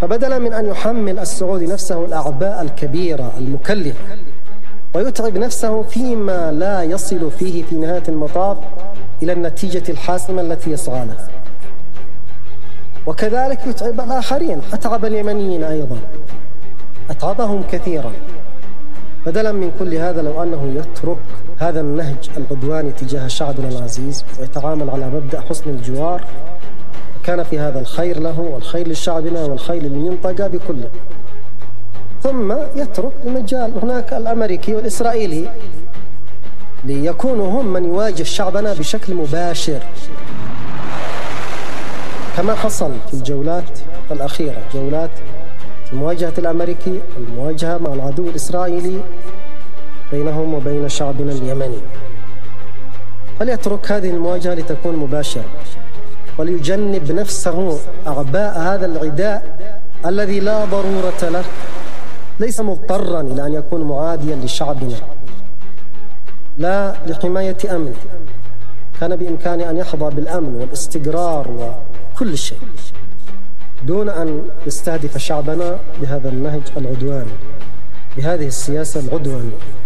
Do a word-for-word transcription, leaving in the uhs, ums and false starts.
فبدلا من أن يحمل السعودي نفسه الأعباء الكبيرة المكلفة ويتعب نفسه فيما لا يصل فيه في نهاية المطاف إلى النتيجة الحاسمة التي يسعى لها، وكذلك يتعب الآخرين. أتعب اليمنيين أيضا، أتعبهم كثيرا. بدلا من كل هذا لو أنه يترك هذا النهج العدواني تجاه شعبنا العزيز ويتعامل على مبدأ حسن الجوار، كان في هذا الخير له والخير لشعبنا والخير للمنطقة بكله. ثم يترك المجال هناك الأمريكي والإسرائيلي ليكونوا هم من يواجه شعبنا بشكل مباشر، كما حصل في الجولات الأخيرة، جولات في مواجهة الأمريكي والمواجهة مع العدو الإسرائيلي بينهم وبين شعبنا اليمني. فليترك هذه المواجهة لتكون مباشرة، وليجنب نفسه أعباء هذا العداء الذي لا ضرورة له. ليس مضطرا إلى أن يكون معاديا لشعبنا، لا لحماية أمنه، كان بإمكانه أن يحظى بالأمن والاستقرار وكل شيء دون أن يستهدف شعبنا بهذا النهج العدواني، بهذه السياسة العدوانية.